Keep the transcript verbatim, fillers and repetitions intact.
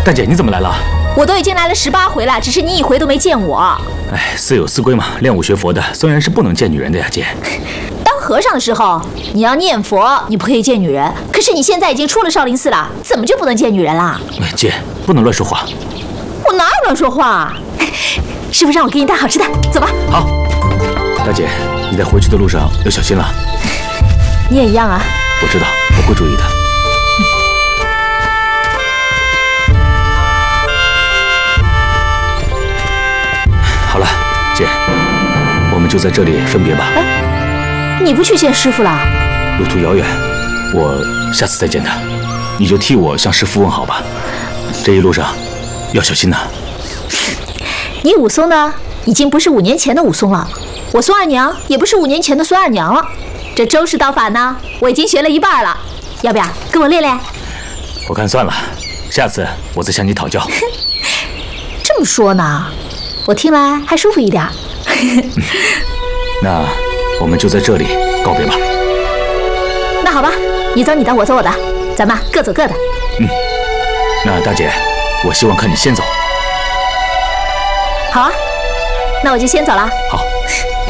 大姐，你怎么来了？ 我都已经来了十八回了，只是你一回都没见我。 哎，私有私规嘛，练武学佛的虽然是不能见女人的呀，姐。 当和尚的时候，你要念佛，你不可以见女人。可是你现在已经出了少林寺了，怎么就不能见女人啦？ 哎，姐，不能乱说话。 我哪有乱说话？师傅让我给你带好吃的，走吧。 好，大姐，你在回去的路上要小心了。 你也一样啊。 我知道，我会注意的。好了，姐，我们就在这里分别吧。 哎，你不去见师傅了？ 路途遥远，我下次再见他。你就替我向师傅问好吧。这一路上要小心呐。 你武松呢，已经不是五年前的武松了；我孙二娘也不是五年前的孙二娘了。这周氏刀法呢，我已经学了一半了，要不要跟我练练？ 我看算了，下次我再向你讨教。 这么说呢？我听来还舒服一点。 那我们就在这里告别吧。 那好吧，你走你的，我走我的，咱们各走各的。 嗯，那大姐，我希望看你先走。 好啊，那我就先走了。 好。